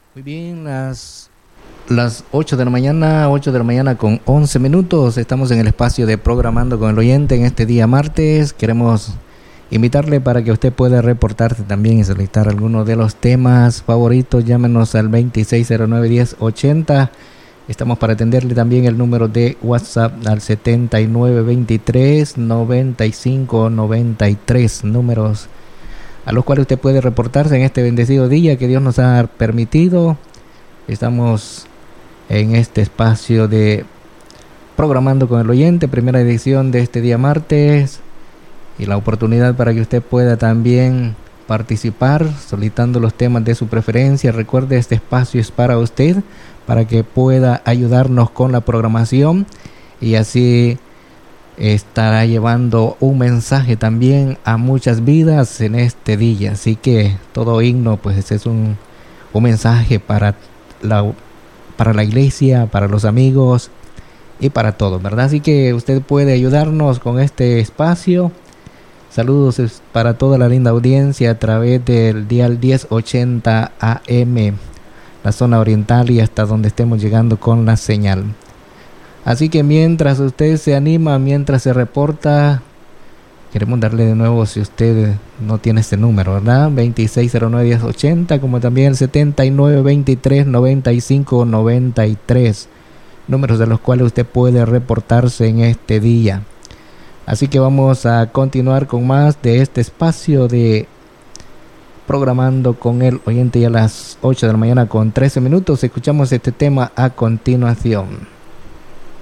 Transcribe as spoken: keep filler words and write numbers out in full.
Muy bien, las, las ocho de la mañana, ocho de la mañana con once minutos. Estamos en el espacio de Programando con el Oyente en este día martes. Queremos invitarle para que usted pueda reportarse también y solicitar algunos de los temas favoritos. Llámenos al veintiséis cero nueve diez ochenta. Estamos para atenderle también el número de WhatsApp al setenta y nueve veintitrés noventa y cinco noventa y tres, números a los cuales usted puede reportarse en este bendecido día que Dios nos ha permitido. Estamos en este espacio de Programando con el Oyente, primera edición de este día martes, y la oportunidad para que usted pueda también participar solicitando los temas de su preferencia. Recuerde, este espacio es para usted, para que pueda ayudarnos con la programación y así estará llevando un mensaje también a muchas vidas en este día. Así que todo himno pues es un, un mensaje para la, para la iglesia, para los amigos y para todos, ¿verdad? Así que usted puede ayudarnos con este espacio. Saludos para toda la linda audiencia a través del dial diez ochenta A M, la zona oriental y hasta donde estemos llegando con la señal. Así que mientras usted se anima, mientras se reporta, queremos darle de nuevo, si usted no tiene este número, ¿verdad? veintiséis cero nueve diez ochenta, como también el setenta y nueve veintitrés noventa y cinco noventa y tres, números de los cuales usted puede reportarse en este día. Así que vamos a continuar con más de este espacio de Programando con el Oyente, y a las ocho de la mañana con trece minutos escuchamos este tema a continuación.